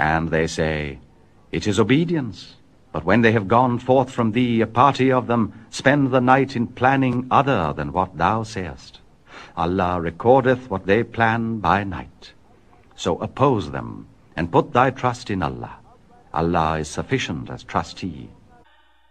And they say, It is obedience. But when they have gone forth from thee, a party of them spend the night in planning other than what thou sayest. Allah recordeth what they plan by night. So oppose them, and put thy trust in Allah. Allah is sufficient as trustee.